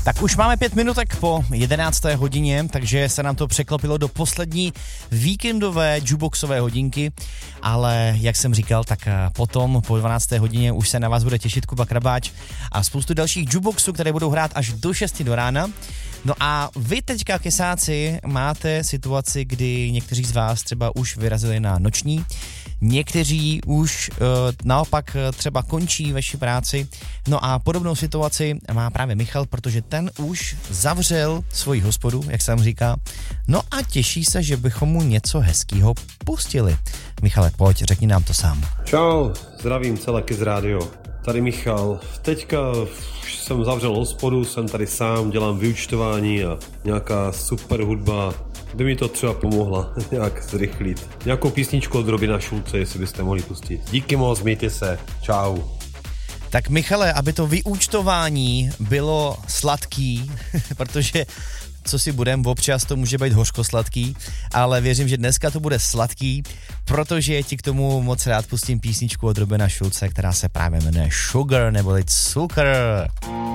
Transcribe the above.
Tak už máme 5 minutek po 11. hodině, takže se nám to překlopilo do poslední víkendové jukeboxové hodinky, ale jak jsem říkal, tak potom po 12. hodině už se na vás bude těšit Kuba Krabáč a spoustu dalších jukeboxů, které budou hrát až do 6 do rána. No a vy teďka, kesáci, máte situaci, kdy někteří z vás třeba už vyrazili na noční, někteří už naopak třeba končí vaši práci. No a podobnou situaci má právě Michal, protože ten už zavřel svoji hospodu, jak jsem říká. No a těší se, že bychom mu něco hezkýho pustili. Michale, pojď, řekni nám to sám. Čau, zdravím celé Kiss Radio. Tady Michal. Teďka jsem zavřel hospodu, jsem tady sám, dělám vyúčtování a nějaká super hudba by mi to třeba pomohla nějak zrychlit. Nějakou písničku od Robina Schulze, jestli byste mohli pustit. Díky moc, mějte se. Čau. Tak Michale, aby to vyúčtování bylo sladký, protože co si budem, občas to může být hořkosladký, ale věřím, že dneska to bude sladký, protože ti k tomu moc rád pustím písničku od Robina Schulze, která se právě jmenuje Sugar neboli Cukr.